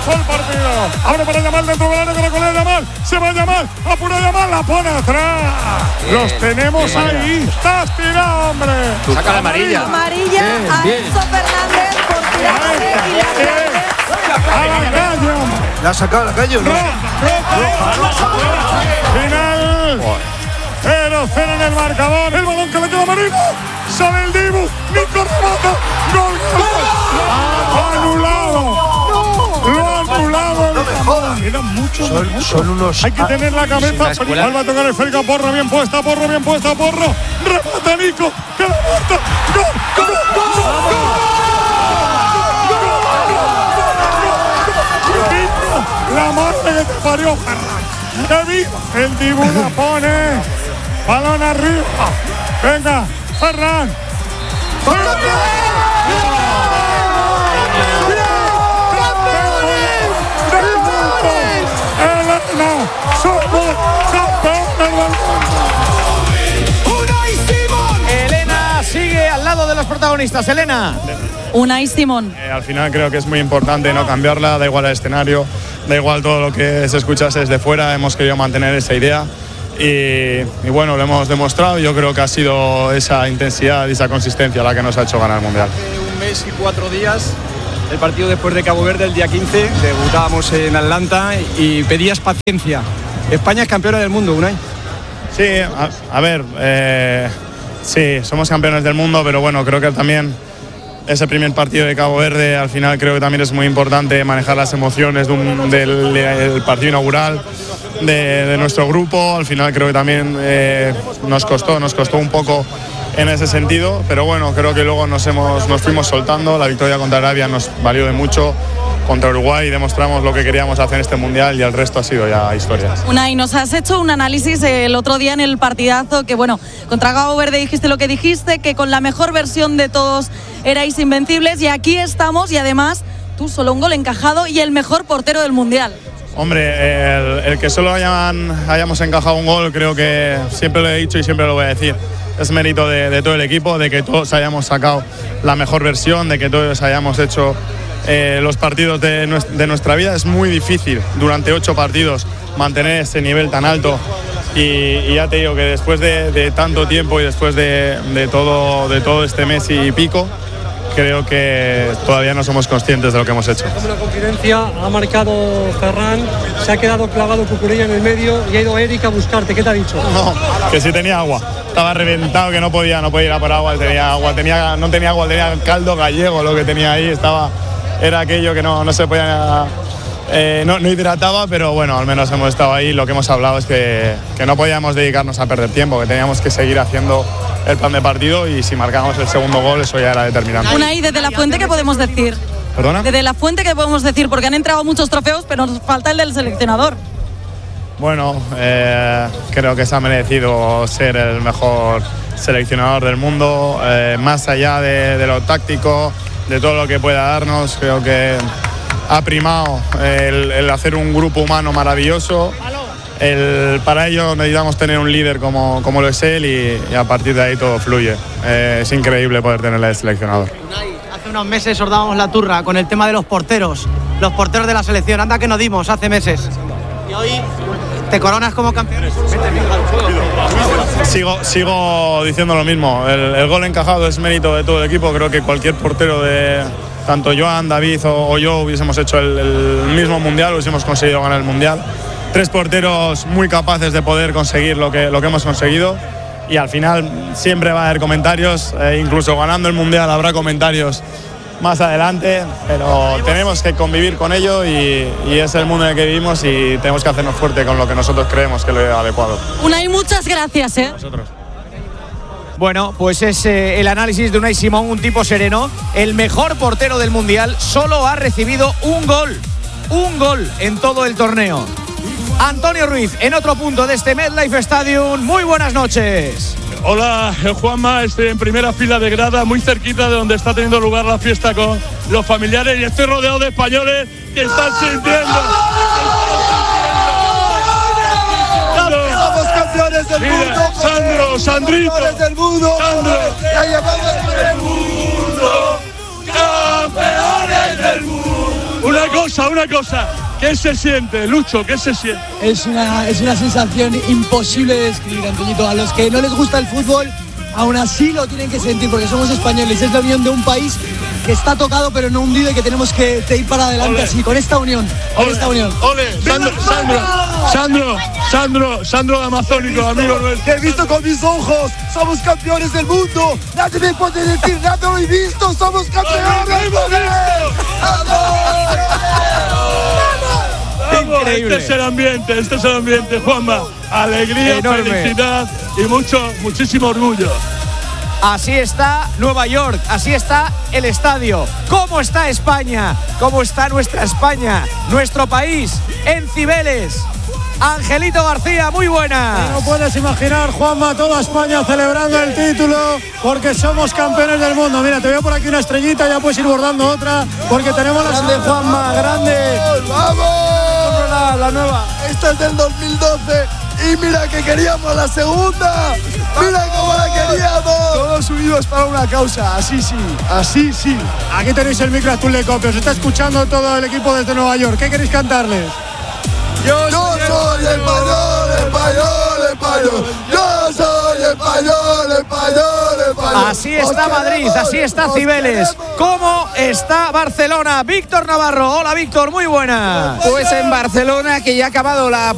el partido. Ahora para Yamal dentro del área, con la Yamal. Se va Yamal, apura Yamal, la pone atrás. Los tenemos ahí. Estás tirado, hombre. Saca la amarilla. Amarilla a Enzo Fernández por tirar a la calle. ¿La ha sacado a la calle o no? Final. 0-0 en el marcador. El balón que le queda a Marino. Sale el Dibu. Nico remata. Gol. Anulado. Lo han anulado. No me jodas. Quedan muchos. Son unos. Hay que tener la cabeza. Vuelve a tocar el esférica. Porro bien puesta. Porro. Remata Nico. Que la mata. Gol. La madre que te parió, Ferran. ¡Que viva! El Dibu la pone. Balón arriba. Venga, Ferran. Elena, somos campeones del mundo. Elena sigue al lado de los protagonistas. Elena. Unai Simón. Al final creo que es muy importante no cambiarla, da igual el escenario, da igual todo lo que se escuchase desde fuera, hemos querido mantener esa idea y bueno, lo hemos demostrado. Yo creo que ha sido esa intensidad y esa consistencia la que nos ha hecho ganar el Mundial. Un mes y 4 días, el partido después de Cabo Verde el día 15, debutábamos en Atlanta y pedías paciencia. España es campeona del mundo, Unai. Sí, a ver, sí, somos campeones del mundo, pero bueno, creo que también ese primer partido de Cabo Verde al final creo que también es muy importante manejar las emociones del partido inaugural de nuestro grupo. Al final creo que también nos costó un poco en ese sentido, pero bueno, creo que luego nos fuimos soltando. La victoria contra Arabia nos valió de mucho. Contra Uruguay demostramos lo que queríamos hacer en este Mundial y el resto ha sido ya historia. Unai, nos has hecho un análisis el otro día en el partidazo que, bueno, contra Cabo Verde dijiste lo que dijiste, que con la mejor versión de todos erais invencibles y aquí estamos y además tú solo un gol encajado y el mejor portero del Mundial. Hombre, el que solo hayamos encajado un gol creo que siempre lo he dicho y siempre lo voy a decir. Es mérito de todo el equipo, de que todos hayamos sacado la mejor versión, de que todos hayamos hecho los partidos de nuestra vida. Es muy difícil durante 8 partidos mantener ese nivel tan alto y ya te digo que después de tanto tiempo y después de todo este mes y pico, creo que todavía no somos conscientes de lo que hemos hecho. Una confidencia, ha marcado Ferran, se ha quedado clavado Cucurella en el medio y ha ido Eric a buscarte. ¿Qué te ha dicho? No, que si tenía agua. Estaba reventado, que no podía ir a por agua. No tenía agua, tenía caldo gallego lo que tenía ahí. Era aquello que no se podía, no hidrataba, pero bueno, al menos hemos estado ahí. Lo que hemos hablado es que no podíamos dedicarnos a perder tiempo, que teníamos que seguir haciendo el plan de partido y si marcábamos el segundo gol eso ya era determinante. Unai, desde la fuente, ¿qué podemos decir? ¿Perdona? Desde la fuente, ¿qué podemos decir? Porque han entrado muchos trofeos, pero nos falta el del seleccionador. Bueno, creo que se ha merecido ser el mejor seleccionador del mundo, más allá de lo táctico, de todo lo que pueda darnos. Creo que ha primado el hacer un grupo humano maravilloso. Para ello necesitamos tener un líder como lo es él y a partir de ahí todo fluye. Es increíble poder tenerle de seleccionador. Hace unos meses os dábamos la turra con el tema de los porteros de la selección. Anda que nos dimos hace meses. Y hoy te coronas como campeón. Sigo diciendo lo mismo. El gol encajado es mérito de todo el equipo. Creo que cualquier portero de tanto Joan, David o yo hubiésemos hecho el mismo mundial, hubiésemos conseguido ganar el mundial. 3 porteros muy capaces de poder conseguir lo que hemos conseguido y al final siempre va a haber comentarios, incluso ganando el mundial habrá comentarios más adelante, pero tenemos que convivir con ello y es el mundo en el que vivimos y tenemos que hacernos fuerte con lo que nosotros creemos que es lo adecuado. Unai, muchas gracias. Nosotros. Bueno, pues es el análisis de Unai Simón, un tipo sereno. El mejor portero del Mundial solo ha recibido un gol en todo el torneo. Antonio Ruiz, en otro punto de este MetLife Stadium. Muy buenas noches. Hola, Juanma, estoy en primera fila de grada, muy cerquita de donde está teniendo lugar la fiesta con los familiares y estoy rodeado de españoles que están sintiendo. ¡Somos campeones del mundo! Sandrito, ¡Campeones del mundo! Sandro. ¡Campeones del mundo! ¡Campeones del mundo! Una cosa. ¿Qué se siente, Lucho? ¿Qué se siente? Es una sensación imposible de describir, Antoñito. A los que no les gusta el fútbol, aún así lo tienen que sentir, porque somos españoles. Es la unión de un país que está tocado pero no hundido y que tenemos que ir para adelante así, con esta unión. ¡Ole! Sandro de Amazónico, amigo nuestro. Que he visto con mis ojos, somos campeones del mundo. Nadie me puede decir nada, lo he visto, somos campeones. Increíble. Este es el ambiente, Juanma. Alegría, enorme. felicidad y muchísimo orgullo. Así está Nueva York, así está el estadio. ¿Cómo está España? ¿Cómo está nuestra España? Nuestro país, en Cibeles. Angelito García, muy buenas. No puedes imaginar, Juanma, toda España celebrando el título porque somos campeones del mundo. Mira, te veo por aquí una estrellita, ya puedes ir bordando otra porque tenemos la grande, Juanma, grande. ¡Vamos! La nueva. Esta es del 2012 y mira que queríamos la segunda. Mira cómo la queríamos. Todos unidos para una causa, así sí. Aquí tenéis el micro azul de Copio, os está escuchando todo el equipo desde Nueva York. ¿Qué queréis cantarles? Yo soy español. Yo soy español. Así está Madrid, así está Cibeles. ¿Cómo está Barcelona? Víctor Navarro. Hola, Víctor, muy buenas. Pues en Barcelona, que ya ha acabado la